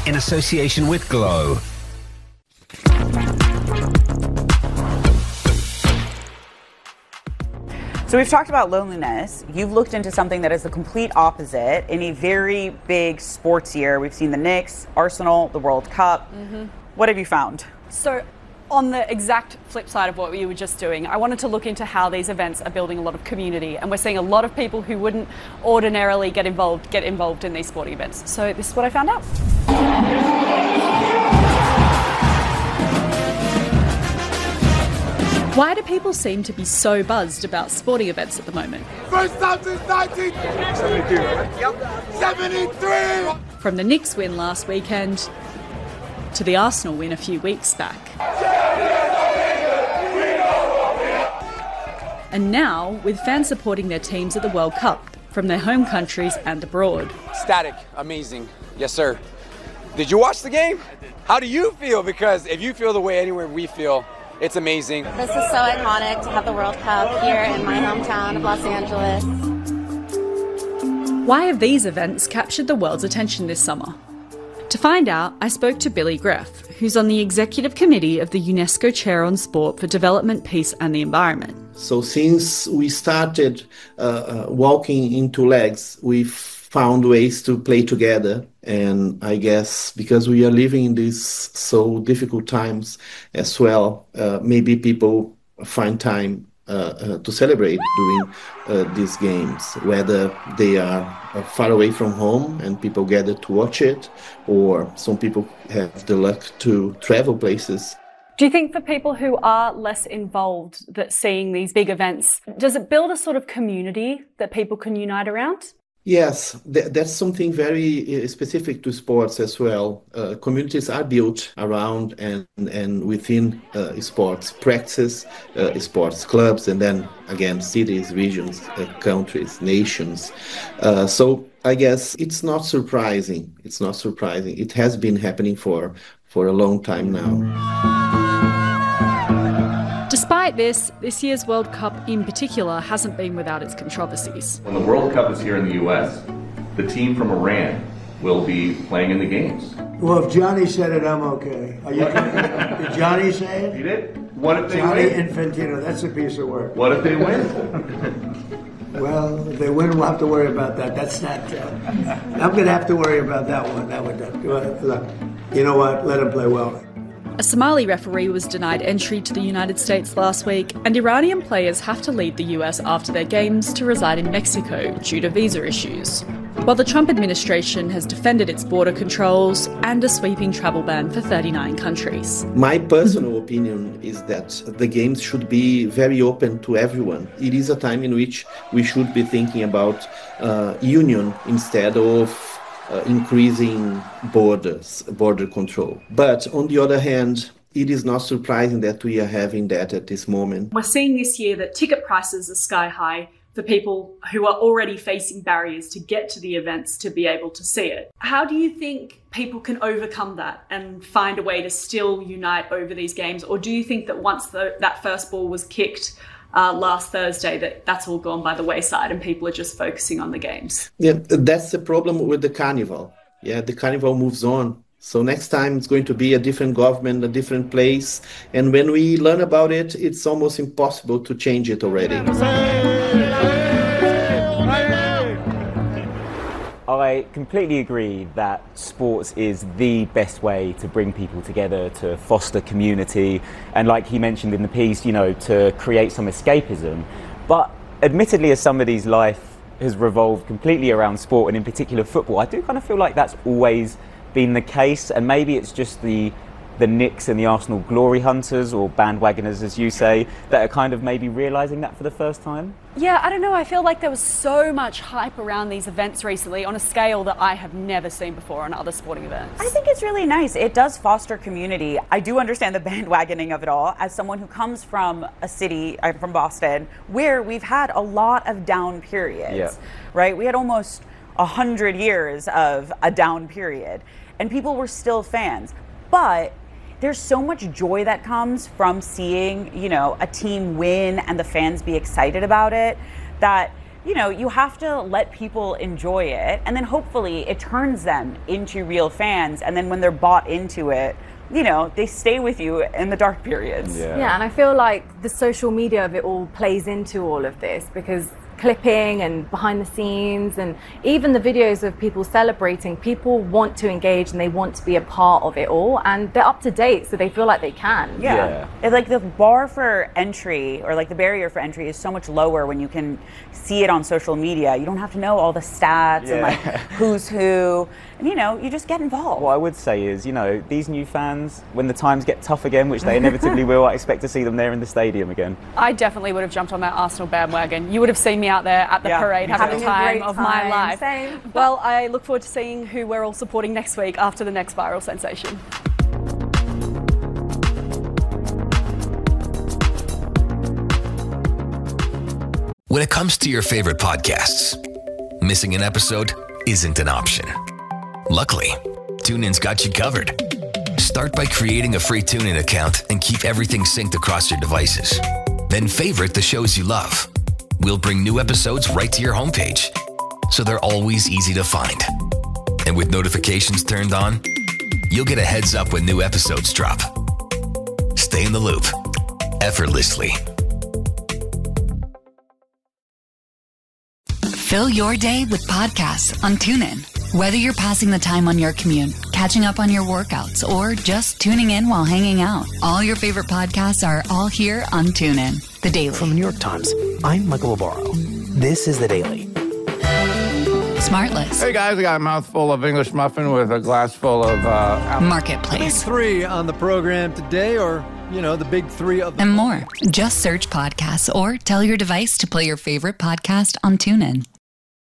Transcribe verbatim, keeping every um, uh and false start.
in association with Glow. So we've talked about loneliness. You've looked into something that is the complete opposite in a very big sports year. We've seen the Knicks, Arsenal, the World Cup. Mm-hmm. What have you found? So on the exact flip side of what we were just doing, I wanted to look into how these events are building a lot of community, and we're seeing a lot of people who wouldn't ordinarily get involved get involved in these sporting events. So this is what I found out. Why do people seem to be so buzzed about sporting events at the moment? First time since nineteen seventy-two, right? seventy-three! From the Knicks win last weekend to the Arsenal win a few weeks back. And now, with fans supporting their teams at the World Cup from their home countries and abroad. Static, amazing. Yes, sir. Did you watch the game? How do you feel? Because if you feel the way anywhere we feel, it's amazing. This is so iconic to have the World Cup here in my hometown of Los Angeles. Why have these events captured the world's attention this summer? To find out, I spoke to Billy Greff, who's on the executive committee of the UNESCO Chair on Sport for Development, Peace and the Environment. So since we started uh, uh, walking into legs, we've found ways to play together. And I guess because we are living in these so difficult times as well, uh, maybe people find time uh, uh, to celebrate during uh, these games, whether they are uh, far away from home and people gather to watch it, or some people have the luck to travel places. Do you think for people who are less involved that seeing these big events, does it build a sort of community that people can unite around? Yes, th- that's something very uh, specific to sports as well. Uh, communities are built around and, and within uh, sports practices, uh, sports clubs, and then again, cities, regions, uh, countries, nations. Uh, so I guess it's not surprising. It's not surprising. It has been happening for, for a long time now. Despite this, this year's World Cup in particular hasn't been without its controversies. When the World Cup is here in the U S, the team from Iran will be playing in the games. Well, if Johnny said it, I'm okay. Are you Did Johnny say it? He did? What if they Johnny win? Infantino, that's a piece of work. What if they win? Well, if they win, we'll have to worry about that. That's not... Uh, I'm going to have to worry about that one. That one. Look, you know what? Let them play well. A Somali referee was denied entry to the United States last week, and Iranian players have to leave the U S after their games to reside in Mexico due to visa issues. While the Trump administration has defended its border controls and a sweeping travel ban for thirty-nine countries. My personal opinion is that the games should be very open to everyone. It is a time in which we should be thinking about uh, union instead of Uh, increasing borders, border control. But on the other hand, it is not surprising that we are having that at this moment. We're seeing this year that ticket prices are sky high for people who are already facing barriers to get to the events to be able to see it. How do you think people can overcome that and find a way to still unite over these games? Or do you think that once the, that first ball was kicked Uh, last Thursday, that that's all gone by the wayside and people are just focusing on the games? Yeah, that's the problem with the carnival. Yeah, the carnival moves on. So next time it's going to be a different government, a different place. And when we learn about it, it's almost impossible to change it already. I completely agree that sports is the best way to bring people together, to foster community, and like he mentioned in the piece, you know, to create some escapism. But admittedly, as somebody's life has revolved completely around sport, and in particular football, I do kind of feel like that's always been the case, and maybe it's just the the Knicks and the Arsenal glory hunters, or bandwagoners as you say, that are kind of maybe realising that for the first time? Yeah, I don't know, I feel like there was so much hype around these events recently on a scale that I have never seen before on other sporting events. I think it's really nice. It does foster community. I do understand the bandwagoning of it all. As someone who comes from a city, I'm from Boston, where we've had a lot of down periods, yeah. right? We had almost a hundred years of a down period, and people were still fans. But there's so much joy that comes from seeing, you know, a team win and the fans be excited about it, that you know, you have to let people enjoy it, and then hopefully it turns them into real fans, and then when they're bought into it, you know, they stay with you in the dark periods. Yeah. yeah, and I feel like the social media of it all plays into all of this, because clipping and behind the scenes and even the videos of people celebrating, people want to engage and they want to be a part of it all, and they're up to date, so they feel like they can. Yeah, Yeah. It's like the bar for entry, or like the barrier for entry, is so much lower when you can see it on social media. You don't have to know all the stats and Yeah. like who's who, and you know, you just get involved. What I would say is, you know, these new fans, when the times get tough again, which they inevitably will, I expect to see them there in the stadium again. I definitely would have jumped on that Arsenal bandwagon. You would have seen me out there at the Yeah. parade having, Having the a time great of my time. life. Same. Well, I look forward to seeing who we're all supporting next week after the next viral sensation. When it comes to your favorite podcasts, missing an episode isn't an option. Luckily, TuneIn's got you covered. Start by creating a free TuneIn account and keep everything synced across your devices. Then favorite the shows you love. We'll bring new episodes right to your homepage, so they're always easy to find. And with notifications turned on, you'll get a heads up when new episodes drop. Stay in the loop, effortlessly. Fill your day with podcasts on TuneIn. Whether you're passing the time on your commute, catching up on your workouts, or just tuning in while hanging out, all your favorite podcasts are all here on TuneIn. The Daily. From the New York Times, I'm Michael Obaro. This is The Daily. Smartless. Hey guys, I got a mouthful of English muffin with a glass full of uh, apple. Marketplace. Big three on the program today, or, you know, the big three of the... And more. Just search podcasts or tell your device to play your favorite podcast on TuneIn.